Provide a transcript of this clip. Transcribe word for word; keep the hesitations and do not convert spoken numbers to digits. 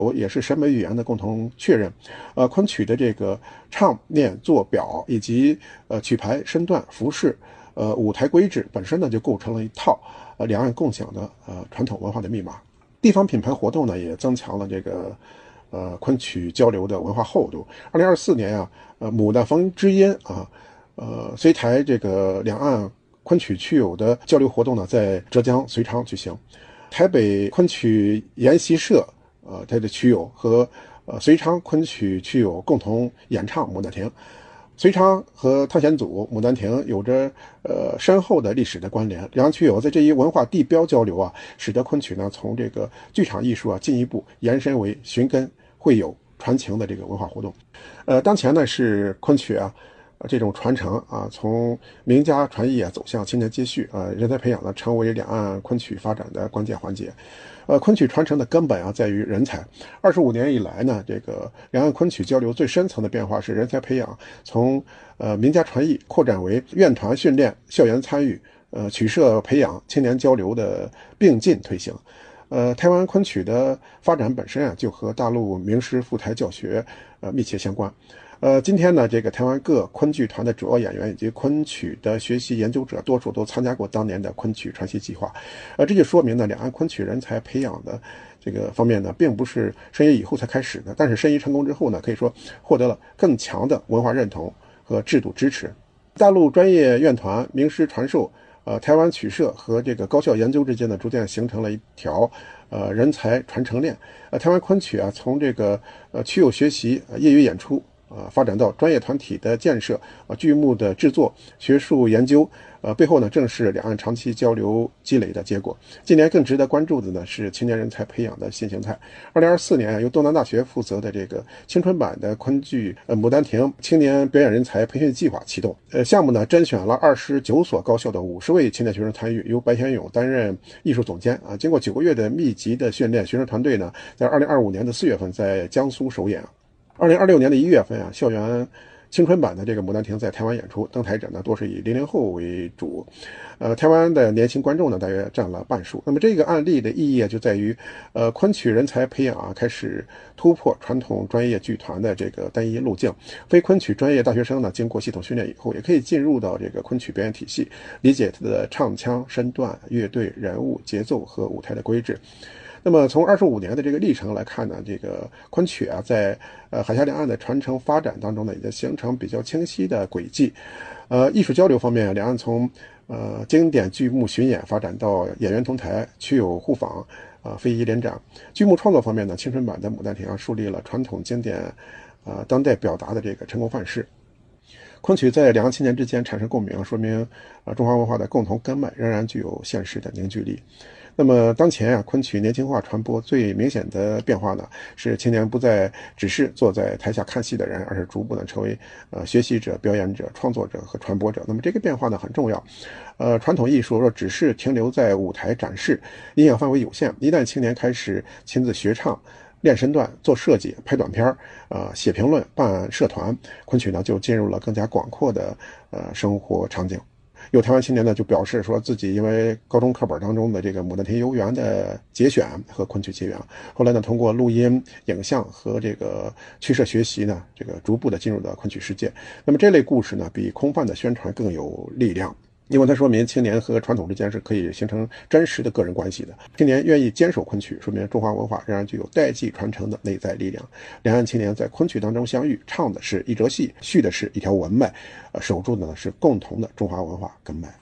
也是审美语言的共同确认。呃，昆曲的这个唱、念、做、表以及呃曲牌、身段、服饰、呃舞台规制本身呢，就构成了一套呃两岸共享的呃传统文化的密码。地方品牌活动呢，也增强了这个呃昆曲交流的文化厚度。二零二四年啊，呃牡丹峰之音啊，呃隋台这个两岸昆曲曲友的交流活动呢，在浙江遂昌举行。台北昆曲研习社呃它的曲友和呃遂昌昆曲曲友共同演唱《牡丹亭》。遂昌和汤显祖、牡丹亭有着呃深厚的历史的关联，两岸曲友在这一文化地标交流啊，使得昆曲呢从这个剧场艺术啊进一步延伸为寻根会友传情的这个文化活动。呃，当前呢是昆曲啊这种传承啊，从名家传艺啊走向青年接续啊，人才培养呢成为两岸昆曲发展的关键环节。呃，昆曲传承的根本啊在于人才。二十五年以来呢，这个两岸昆曲交流最深层的变化是人才培养从呃名家传艺扩展为院团训练、校园参与、呃曲社培养、青年交流的并进推行。呃，台湾昆曲的发展本身啊，就和大陆名师赴台教学呃密切相关。呃，今天呢，这个台湾各昆剧团的主要演员以及昆曲的学习研究者，多数都参加过当年的昆曲传习计划。呃，这就说明呢，两岸昆曲人才培养的这个方面呢，并不是申遗以后才开始的，但是申遗成功之后呢，可以说获得了更强的文化认同和制度支持。大陆专业院团、名师传授。呃，台湾曲社和这个高校研究之间呢，逐渐形成了一条呃人才传承链。呃，台湾昆曲啊，从这个呃曲友学习、呃、业余演出啊、呃，发展到专业团体的建设、呃剧目的制作、学术研究，呃，背后呢正是两岸长期交流积累的结果。近年更值得关注的呢是青年人才培养的新形态。二零二四年由东南大学负责的这个青春版的昆剧呃《牡丹亭》青年表演人才培训计划启动。呃，项目呢甄选了二十九所高校的五十位青年学生参与，由白先勇担任艺术总监啊。经过九个月的密集的训练，学生团队呢在二零二五年的四月份在江苏首演。二零二六年的一月份啊，校园青春版的这个《牡丹亭》在台湾演出，登台者呢多是以零零后为主，呃，台湾的年轻观众呢大约占了半数。那么这个案例的意义啊，就在于，呃，昆曲人才培养啊开始突破传统专业剧团的这个单一路径，非昆曲专业大学生呢，经过系统训练以后，也可以进入到这个昆曲表演体系，理解它的唱腔、身段、乐队、人物、节奏和舞台的规制。那么从二十五年的这个历程来看呢，这个昆曲啊，在呃海峡两岸的传承发展当中呢，已经形成比较清晰的轨迹。呃，艺术交流方面，两岸从呃经典剧目巡演发展到演员同台、曲友互访、啊、呃、非遗联展。剧目创作方面呢，青春版的《牡丹亭》啊，树立了传统经典啊、呃、当代表达的这个成功范式。昆曲在两岸青年之间产生共鸣，说明呃中华文化的共同根脉仍然具有现实的凝聚力。那么当前啊，昆曲年轻化传播最明显的变化呢，是青年不再只是坐在台下看戏的人，而是逐步呢成为呃学习者、表演者、创作者和传播者。那么这个变化呢很重要。呃，传统艺术若只是停留在舞台展示，影响范围有限。一旦青年开始亲自学唱、练身段、做设计、拍短片、呃写评论、办社团，昆曲呢就进入了更加广阔的呃生活场景。有台湾青年呢就表示说自己因为高中课本当中的这个《牡丹亭游园》的节选和昆曲结缘，后来呢通过录音、影像和这个曲社学习呢，这个逐步的进入到昆曲世界。那么这类故事呢比空泛的宣传更有力量。因为它说明青年和传统之间是可以形成真实的个人关系的。青年愿意坚守昆曲，说明中华文化仍然具有代际传承的内在力量。两岸青年在昆曲当中相遇，唱的是一折戏，续的是一条文脉，呃，守住的呢是共同的中华文化根脉。